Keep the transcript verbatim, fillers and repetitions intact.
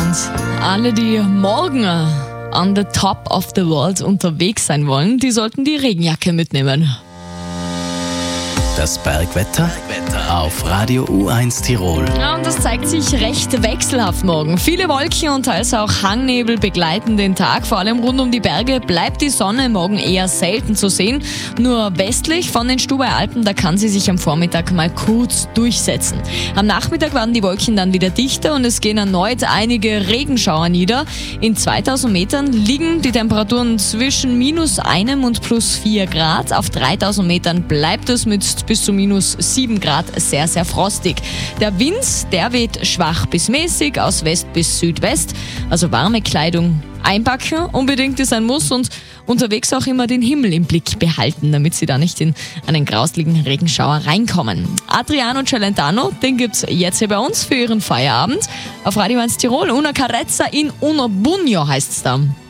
Und alle, die morgen on the top of the world unterwegs sein wollen, die sollten die Regenjacke mitnehmen. Das Bergwetter auf Radio U eins Tirol. Ja, und das zeigt sich recht wechselhaft morgen. Viele Wolken und teils auch Hangnebel begleiten den Tag. Vor allem rund um die Berge bleibt die Sonne morgen eher selten zu sehen. Nur westlich von den Stubaier Alpen, da kann sie sich am Vormittag mal kurz durchsetzen. Am Nachmittag werden die Wolken dann wieder dichter und es gehen erneut einige Regenschauer nieder. In zweitausend Metern liegen die Temperaturen zwischen minus einem und plus vier Grad. Auf dreitausend Metern bleibt es mit bis zu minus sieben Grad sehr, sehr frostig. Der Wind, der weht schwach bis mäßig aus West bis Südwest. Also warme Kleidung einpacken, unbedingt ist ein Muss, und unterwegs auch immer den Himmel im Blick behalten, damit Sie da nicht in einen grausligen Regenschauer reinkommen. Adriano Celentano, den gibt's jetzt hier bei uns für Ihren Feierabend auf Radio eins Tirol. Una Carezza in uno Bugno heißt's da.